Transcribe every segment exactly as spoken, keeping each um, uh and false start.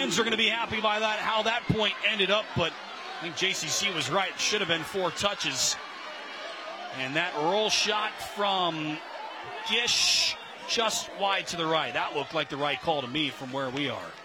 fans are going to be happy by that, how that point ended up, but I think J C C was right. It should have been four touches. And that roll shot from Gish just wide to the right. That looked like the right call to me from where we are.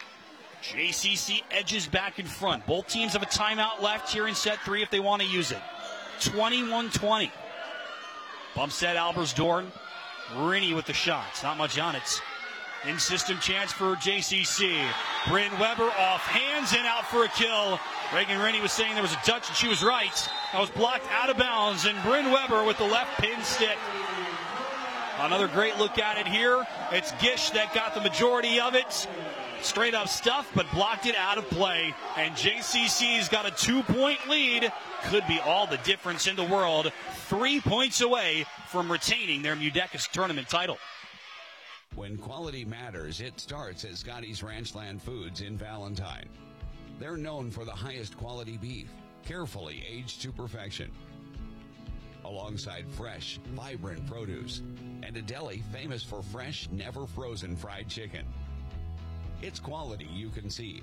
J C C edges back in front. Both teams have a timeout left here in set three if they want to use it. twenty-one twenty. Bump set Albersdorn. Rennie with the shots. Not much on it. In-system chance for J C C. Bryn Weber off hands and out for a kill. Reagan Rennie was saying there was a touch, and she was right. That was blocked out of bounds, and Bryn Weber with the left pin stick. Another great look at it here. It's Gish that got the majority of it. Straight up stuff, but blocked it out of play. And J C C's got a two-point lead. Could be all the difference in the world. Three points away from retaining their Mudecas tournament title. When quality matters, it starts at Scotty's Ranchland Foods in Valentine. They're known for the highest quality beef, carefully aged to perfection, alongside fresh, vibrant produce, and a deli famous for fresh, never frozen fried chicken. It's quality you can see.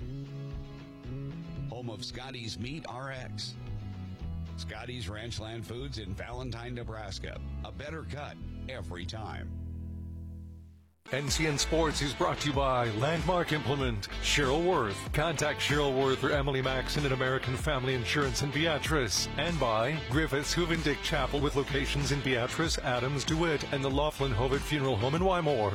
Home of Scotty's Meat R X. Scotty's Ranchland Foods in Valentine, Nebraska. A better cut every time. N C N Sports is brought to you by Landmark Implement, Cheryl Worth. Contact Cheryl Worth or Emily Maxon at American Family Insurance in Beatrice. And by Griffiths Huvendick Chapel with locations in Beatrice, Adams, DeWitt, and the Laughlin Hovitt Funeral Home in Wymore.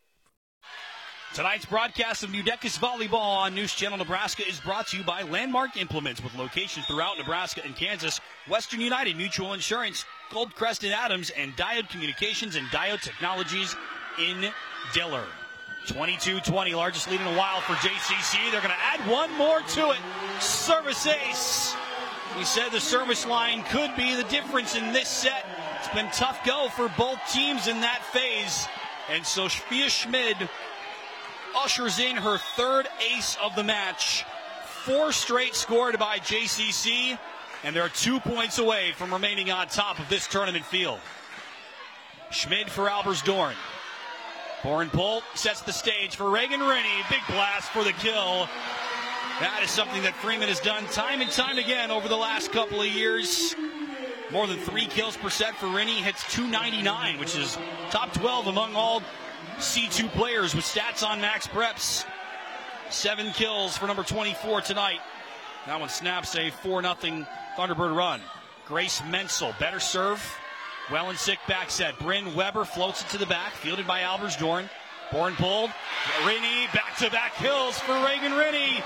Tonight's broadcast of Mudecas Volleyball on News Channel Nebraska is brought to you by Landmark Implements with locations throughout Nebraska and Kansas, Western United Mutual Insurance, Goldcrest and Adams, and Diode Communications and Diode Technologies in Diller. twenty-two twenty, largest lead in a while for J C C. They're going to add one more to it. Service ace. We said the service line could be the difference in this set. It's been tough go for both teams in that phase. And so Sophia Schmid ushers in her third ace of the match. Four straight scored by J C C, and they're two points away from remaining on top of this tournament field. Schmid for Albersdorn. Borenpol sets the stage for Reagan Rennie. Big blast for the kill. That is something that Freeman has done time and time again over the last couple of years. More than three kills per set for Rennie. Hits two ninety-nine, which is top twelve among all C two players with stats on Max Preps. Seven kills for number twenty-four tonight. That one snaps a four nothing Thunderbird run. Grace Menzel, better serve. Well and sick back set. Bryn Weber floats it to the back, fielded by Albersdorn. Borenpol, Rennie, back-to-back kills for Reagan Rennie.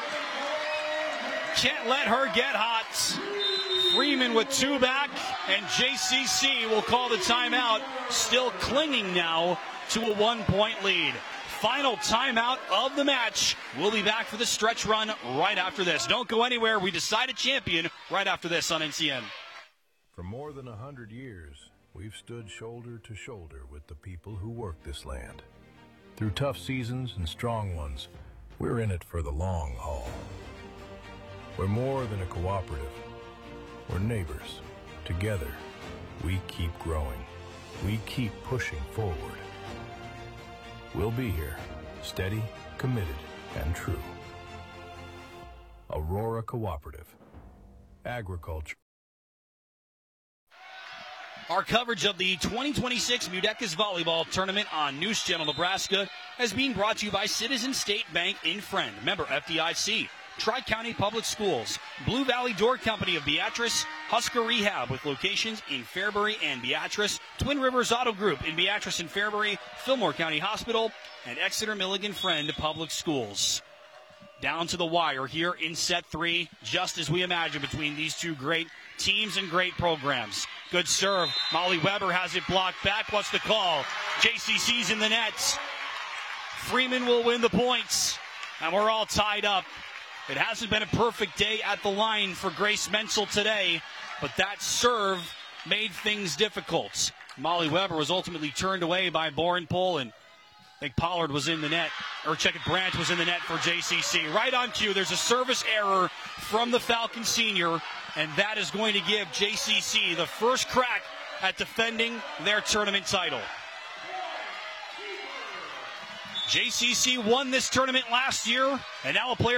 Can't let her get hot. Freeman with two back, and J C C will call the timeout, still clinging now to a one-point lead. Final timeout of the match. We'll be back for the stretch run right after this. Don't go anywhere. We decide a champion right after this on N C N. For more than a hundred years, we've stood shoulder to shoulder with the people who work this land. Through tough seasons and strong ones, we're in it for the long haul. We're more than a cooperative. We're neighbors. Together, we keep growing. We keep pushing forward. We'll be here, steady, committed, and true. Aurora Cooperative. Agriculture. Our coverage of the twenty twenty-six Mudecas Volleyball Tournament on News Channel Nebraska has been brought to you by Citizen State Bank in Friend, member F D I C, Tri-County Public Schools, Blue Valley Door Company of Beatrice, Husker Rehab with locations in Fairbury and Beatrice, Twin Rivers Auto Group in Beatrice and Fairbury, Fillmore County Hospital, and Exeter Milligan Friend Public Schools. Down to the wire here in set three, just as we imagined between these two great teams and great programs. Good serve. Molly Weber has it blocked back. What's the call? J C C's in the net. Freeman will win the points, and we're all tied up. It hasn't been a perfect day at the line for Grace Menzel today, but that serve made things difficult. Molly Weber was ultimately turned away by Borenpol, and I think Pollard was in the net, or check it, Brandt was in the net for J C C. Right on cue, there's a service error from the Falcon senior, and that is going to give J C C the first crack at defending their tournament title. J C C won this tournament last year, and now a player